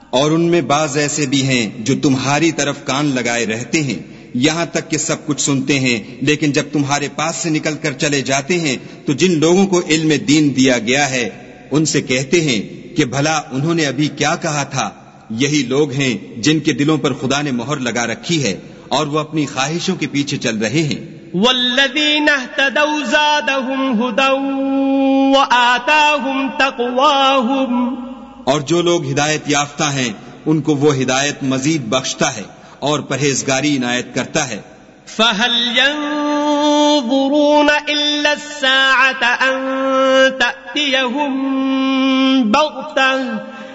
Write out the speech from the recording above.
और उनमें बाज ऐसे भी हैं जो तुम्हारी तरफ कान लगाए रहते हैं, यहाँ तक कि सब कुछ सुनते हैं, लेकिन जब तुम्हारे पास से निकल कर चले जाते हैं तो जिन लोगों को इल्म दीन दिया गया है उनसे कहते हैं कि भला उन्होंने अभी क्या कहा था। यही लोग हैं जिनके दिलों पर खुदा ने मोहर लगा रखी है और वो अपनी ख्वाहिशों के पीछे चल रहे हैं। वल्लज़ीना इह्तदौ ज़ादहुम हुदौ व आताहुम तक़वाहुम, और जो लोग हिदायत याफ्ता हैं उनको वो हिदायत मजीद बख्शता है और परहेजगारी इनायत करता है। फहल यंज़ुरून इल्ला अस्साअत अन तअतियहुम बग़तह